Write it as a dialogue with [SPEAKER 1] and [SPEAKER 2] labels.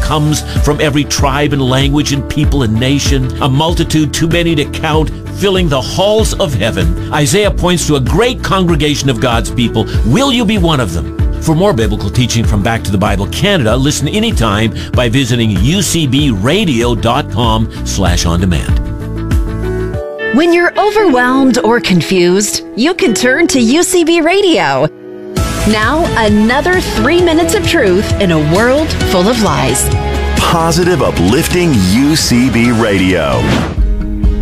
[SPEAKER 1] comes from every tribe and language and people and nation, a multitude too many to count, filling the halls of heaven. Isaiah points to a great congregation of God's people. Will you be one of them? For more biblical teaching from Back to the Bible Canada, listen anytime by visiting ucbradio.com/on-demand.
[SPEAKER 2] When you're overwhelmed or confused, you can turn to UCB Radio. Now, another 3 minutes of truth in a world full of lies.
[SPEAKER 3] Positive, uplifting UCB Radio.